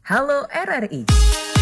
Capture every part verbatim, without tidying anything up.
Halo R R I.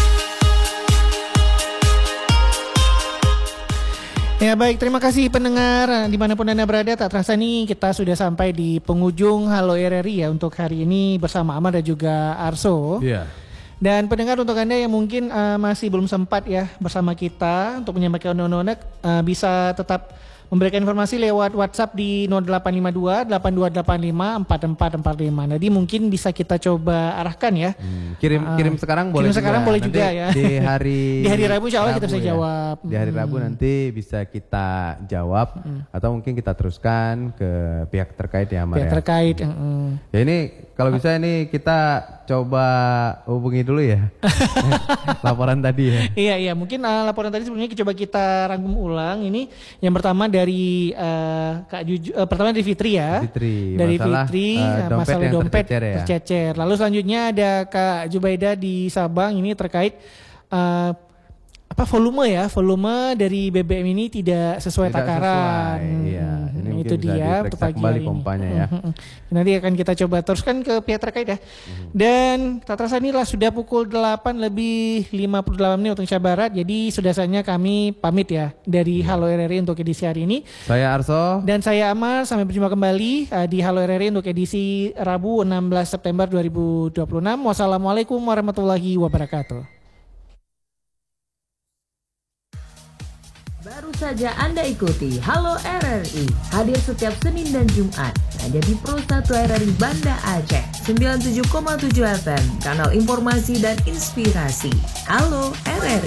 Ya baik, terima kasih pendengar dimanapun Anda berada. Tak terasa nih kita sudah sampai di penghujung Halo R R I ya untuk hari ini bersama Ahmad dan juga Arso. Iya. Dan pendengar, untuk Anda yang mungkin uh, masih belum sempat ya bersama kita untuk menyampaikan unek-unek, uh, bisa tetap memberikan informasi lewat WhatsApp di nol delapan lima dua delapan dua delapan lima empat empat empat lima. Jadi mungkin bisa kita coba arahkan ya. Hmm, kirim uh, kirim sekarang boleh kirim juga. sekarang boleh Nanti juga ya. Di hari di hari Rabu insya Allah Rabu kita bisa ya. jawab. Di hari Rabu Hmm. nanti bisa kita jawab hmm. atau mungkin kita teruskan ke pihak terkait ya, Mar. Pihak ya. terkait. Hmm. Ya ini kalau bisa ini kita coba hubungi dulu ya. Laporan tadi ya. Iya iya, mungkin uh, laporan tadi sebelumnya coba kita rangkum ulang. Ini yang pertama dari uh, Kak Juju, uh, pertama dari Fitri ya. Fitri, dari masalah, Fitri uh, uh, dompet masalah yang dompet tercecer ya. tercecer. Lalu selanjutnya ada Kak Jubaida di Sabang, ini terkait uh, apa volume ya, volume dari B B M ini tidak sesuai Tidak takaran. sesuai, iya. Ini Hmm, mungkin itu bisa dia diperiksa untuk pagi kembali hari ini. pompanya ya. Hmm, nanti akan kita coba teruskan ke pihak terkait ya. Hmm. Dan tak terasa inilah sudah pukul delapan lebih lima puluh delapan menit waktu Indonesia Barat. Jadi sudah saatnya kami pamit ya dari Halo R R I untuk edisi hari ini. Saya Arso Dan saya Amar, sampai berjumpa kembali uh, di Halo R R I untuk edisi Rabu enam belas September dua ribu dua puluh enam. Wassalamualaikum warahmatullahi wabarakatuh. Baru saja Anda ikuti Halo R R I, hadir setiap Senin dan Jumat hanya di Pro satu R R I Banda Aceh sembilan puluh tujuh koma tujuh F M, kanal informasi dan inspirasi. Halo R R I.